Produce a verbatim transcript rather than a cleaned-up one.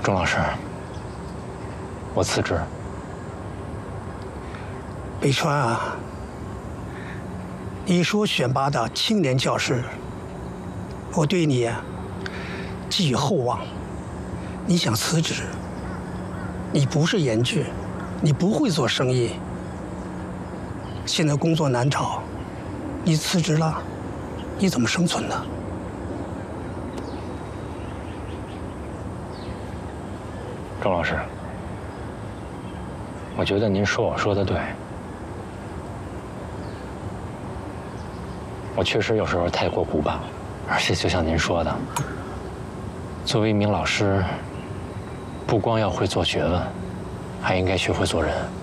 钟老师，我辞职。 北川啊，你是我选拔的青年教师，我对你啊寄予厚望。你想辞职？你不是严俊，你不会做生意，现在工作难找，你辞职了，你怎么生存呢？ 钟老师，我觉得您说我说的对，我确实有时候太过古板了，而且就像您说的，作为一名老师，不光要会做学问，还应该学会做人。